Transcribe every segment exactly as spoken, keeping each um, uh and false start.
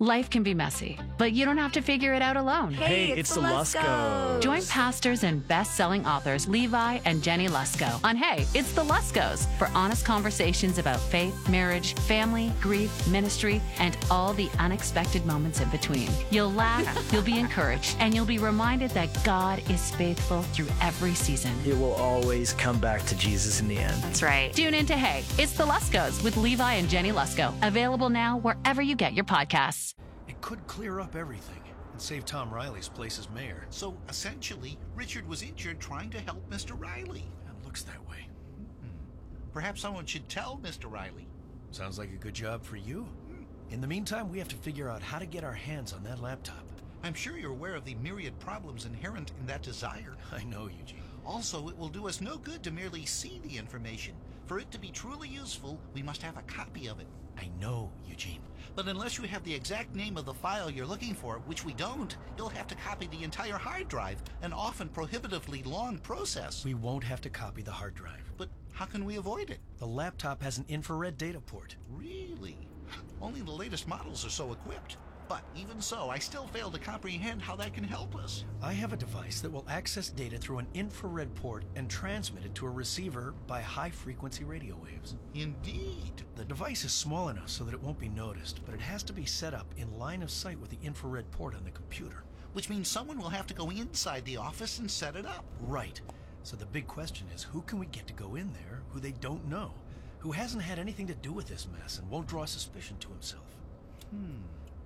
Life can be messy, but you don't have to figure it out alone. Hey, Hey, it's, it's the the Luskos. Join pastors and best-selling authors Levi and Jenny Lusko on Hey, It's the Luskos for honest conversations about faith, marriage, family, grief, ministry, and all the unexpected moments in between. You'll laugh, you'll be encouraged, and you'll be reminded that God is faithful through every season. It will always come back to Jesus in the end. That's right. Tune in to Hey, It's the Luskos with Levi and Jenny Lusko. Available now wherever you get your podcasts. It could clear up everything and save Tom Riley's place as mayor. So, essentially, Richard was injured trying to help Mister Riley. It looks that way. Perhaps someone should tell Mister Riley. Sounds like a good job for you. In the meantime, we have to figure out how to get our hands on that laptop. I'm sure you're aware of the myriad problems inherent in that desire. I know, Eugene. Also, it will do us no good to merely see the information. For it to be truly useful, we must have a copy of it. I know, Eugene. But unless you have the exact name of the file you're looking for, which we don't, you'll have to copy the entire hard drive, an often prohibitively long process. We won't have to copy the hard drive. But how can we avoid it? The laptop has an infrared data port. Really? Only the latest models are so equipped. But even so, I still fail to comprehend how that can help us. I have a device that will access data through an infrared port and transmit it to a receiver by high-frequency radio waves. Indeed. The device is small enough so that it won't be noticed, but it has to be set up in line of sight with the infrared port on the computer. Which means someone will have to go inside the office and set it up. Right. So the big question is, who can we get to go in there who they don't know? Who hasn't had anything to do with this mess and won't draw suspicion to himself? Hmm.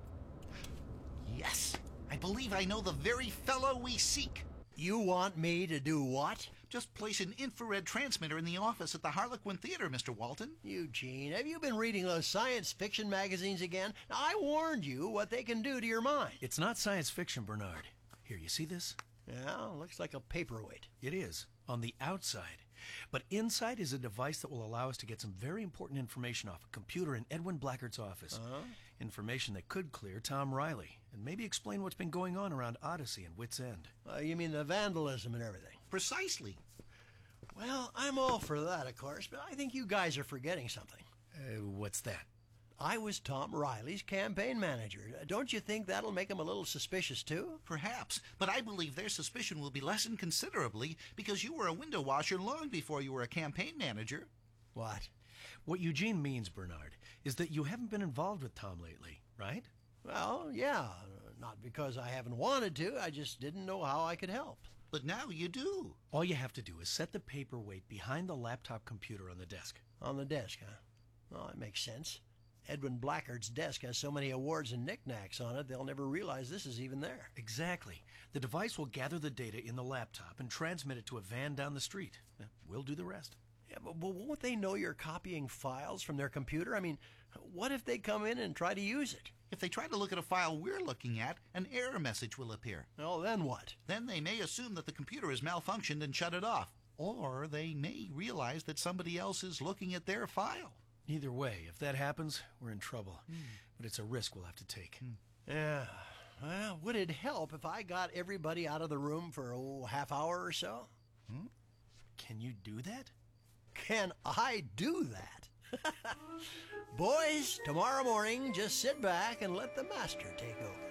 Yes, I believe I know the very fellow we seek. You want me to do what? Just place an infrared transmitter in the office at the Harlequin Theater, Mister Walton. Eugene, have you been reading those science fiction magazines again? Now, I warned you what they can do to your mind. It's not science fiction, Bernard. Here, you see this? Yeah, looks like a paperweight. It is, on the outside. But inside is a device that will allow us to get some very important information off a computer in Edwin Blackard's office. Uh-huh. Information that could clear Tom Riley and maybe explain what's been going on around Odyssey and Wits End. Uh, you mean the vandalism and everything? Precisely. Well, I'm all for that, of course, but I think you guys are forgetting something. Uh, what's that? I was Tom Riley's campaign manager. Don't you think that'll make him a little suspicious, too? Perhaps, but I believe their suspicion will be lessened considerably because you were a window washer long before you were a campaign manager. What? What Eugene means, Bernard, is that you haven't been involved with Tom lately, right? Well, yeah. Not because I haven't wanted to. I just didn't know how I could help. But now you do. All you have to do is set the paperweight behind the laptop computer on the desk. On the desk, huh? Well, that makes sense. Edwin Blackard's desk has so many awards and knickknacks on it, they'll never realize this is even there. Exactly. The device will gather the data in the laptop and transmit it to a van down the street. We'll do the rest. Yeah, but, but won't they know you're copying files from their computer? I mean, what if they come in and try to use it? If they try to look at a file we're looking at, an error message will appear. Well, then what? Then they may assume that the computer has malfunctioned and shut it off. Or they may realize that somebody else is looking at their file. Either way, if that happens, we're in trouble. Mm. But it's a risk we'll have to take. Mm. Yeah. Well, would it help if I got everybody out of the room for a oh, half hour or so? Hmm? Can you do that? Can I do that? Boys, tomorrow morning, just sit back and let the master take over.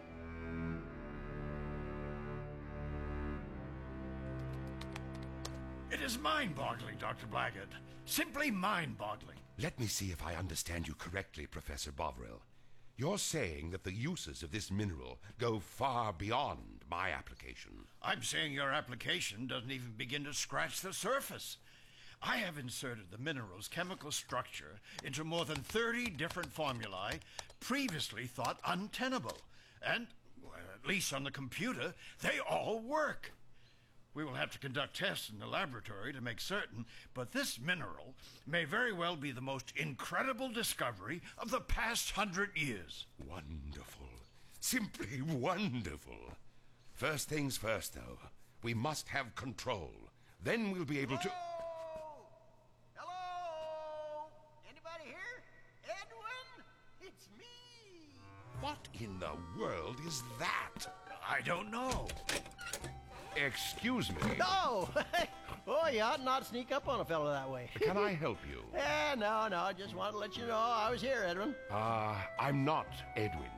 It is mind-boggling, Doctor Blackard. Simply mind-boggling. Let me see if I understand you correctly, Professor Bovril. You're saying that the uses of this mineral go far beyond my application. I'm saying your application doesn't even begin to scratch the surface. I have inserted the mineral's chemical structure into more than thirty different formulae previously thought untenable. And, well, at least on the computer, they all work. We will have to conduct tests in the laboratory to make certain, but this mineral may very well be the most incredible discovery of the past hundred years. Wonderful. Simply wonderful. First things first, though. We must have control. Then we'll be able to... Hello? Hello? Anybody here? Edwin? It's me. What in the world is that? I don't know. Excuse me. No! Oh, you ought not sneak up on a fellow that way. Can I help you? Eh, no, no, just wanted to let you know I was here, Edwin. Uh, I'm not Edwin.